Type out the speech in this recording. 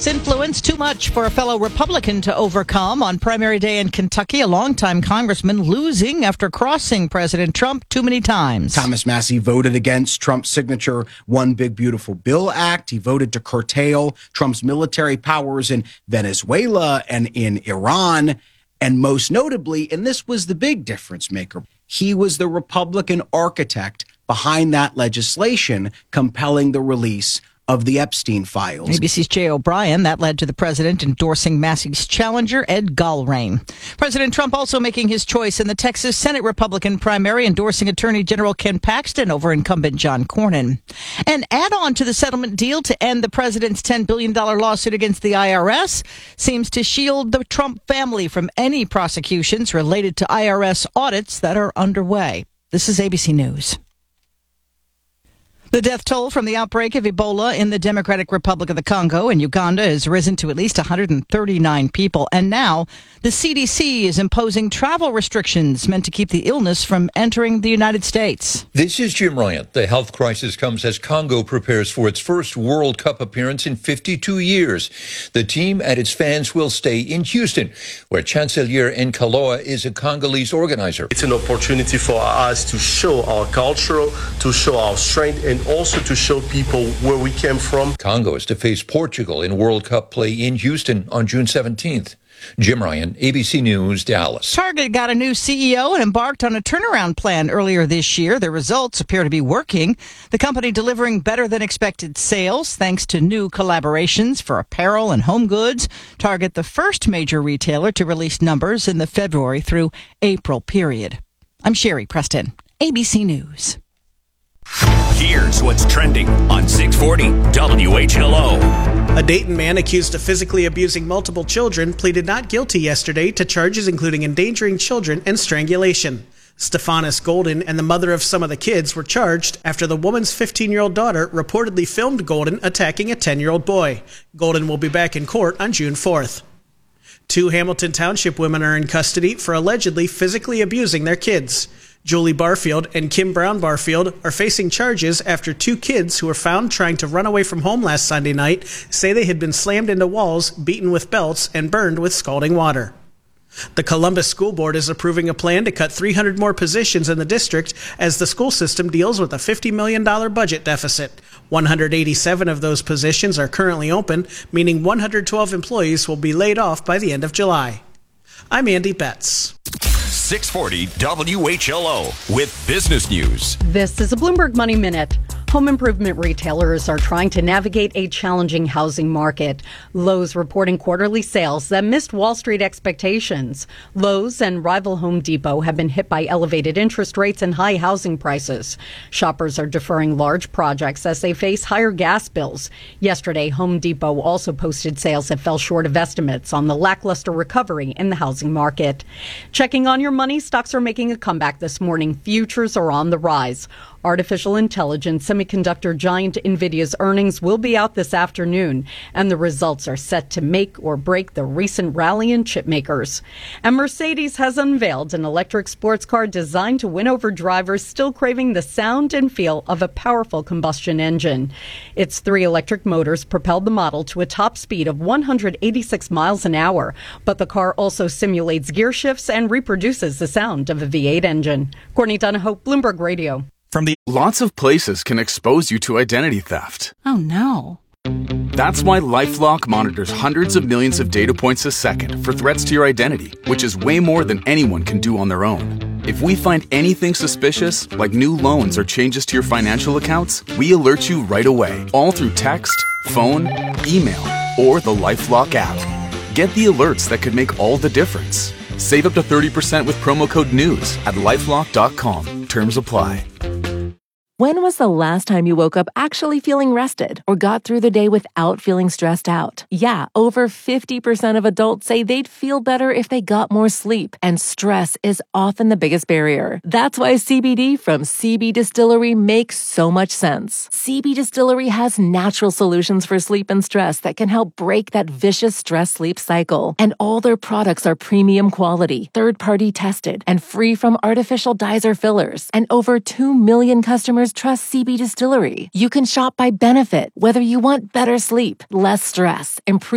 Trump's influence too much for a fellow Republican to overcome. On primary day in Kentucky, a longtime congressman losing after crossing President Trump too many times. Thomas Massie voted against Trump's signature One Big Beautiful Bill Act. He voted to curtail Trump's military powers in Venezuela and in Iran. And most notably, and this was the big difference maker, he was the Republican architect behind that legislation compelling the release of the Epstein files. ABC's Jay O'Brien. That led to the president endorsing Massey's challenger, Ed Galbraith. President Trump also making his choice in the Texas Senate Republican primary, endorsing Attorney General Ken Paxton over incumbent John Cornyn. An add-on to the settlement deal to end the president's $10 billion lawsuit against the IRS seems to shield the Trump family from any prosecutions related to IRS audits that are underway. This is ABC News. The death toll from the outbreak of Ebola in the Democratic Republic of the Congo and Uganda has risen to at least 139 people. And now the CDC is imposing travel restrictions meant to keep the illness from entering the United States. This is Jim Ryan. The health crisis comes as Congo prepares for its first World Cup appearance in 52 years. The team and its fans will stay in Houston, where Chancellor Nkaloa is a Congolese organizer. It's an opportunity for us to show our culture, to show our strength, and also to show people where we came from. Congo is to face Portugal in World Cup play in Houston on June 17th. Jim Ryan, ABC News, Dallas. Target got a new CEO and embarked on a turnaround plan earlier this year. The results appear to be working. The company delivering better than expected sales thanks to new collaborations for apparel and home goods. Target, the first major retailer to release numbers in the February through April period. I'm Sherry Preston, ABC News. Here's what's trending on 640 WHLO. A Dayton man accused of physically abusing multiple children pleaded not guilty yesterday to charges including endangering children and strangulation. Stephanus Golden and the mother of some of the kids were charged after the woman's 15-year-old daughter reportedly filmed Golden attacking a 10-year-old boy. Golden will be back in court on June 4th. 2 Hamilton Township women are in custody for allegedly physically abusing their kids. Julie Barfield and Kim Brown Barfield are facing charges after 2 kids who were found trying to run away from home last Sunday night say they had been slammed into walls, beaten with belts, and burned with scalding water. The Columbus School Board is approving a plan to cut 300 more positions in the district as the school system deals with a $50 million budget deficit. 187 of those positions are currently open, meaning 112 employees will be laid off by the end of July. I'm Andy Betts. 640 WHLO with business news. This is a Bloomberg Money Minute. Home improvement retailers are trying to navigate a challenging housing market. Lowe's reporting quarterly sales that missed Wall Street expectations. Lowe's and rival Home Depot have been hit by elevated interest rates and high housing prices. Shoppers are deferring large projects as they face higher gas bills. Yesterday, Home Depot also posted sales that fell short of estimates on the lackluster recovery in the housing market. Checking on your money, stocks are making a comeback this morning. Futures are on the rise. Artificial intelligence semiconductor giant NVIDIA's earnings will be out this afternoon, and the results are set to make or break the recent rally in chip makers. And Mercedes has unveiled an electric sports car designed to win over drivers still craving the sound and feel of a powerful combustion engine. Its 3 electric motors propelled the model to a top speed of 186 miles an hour, but the car also simulates gear shifts and reproduces the sound of a V8 engine. Courtney Donahoe, Bloomberg Radio. Lots of places can expose you to identity theft. Oh, no. That's why LifeLock monitors hundreds of millions of data points a second for threats to your identity, which is way more than anyone can do on their own. If we find anything suspicious, like new loans or changes to your financial accounts, we alert you right away, all through text, phone, email, or the LifeLock app. Get the alerts that could make all the difference. Save up to 30% with promo code NEWS at LifeLock.com. Terms apply. When was the last time you woke up actually feeling rested or got through the day without feeling stressed out? Yeah, over 50% of adults say they'd feel better if they got more sleep, and stress is often the biggest barrier. That's why CBD from CB Distillery makes so much sense. CB Distillery has natural solutions for sleep and stress that can help break that vicious stress-sleep cycle. And all their products are premium quality, third-party tested, and free from artificial dyes or fillers. And over 2 million customers trust CB Distillery. You can shop by benefit, whether you want better sleep, less stress, improve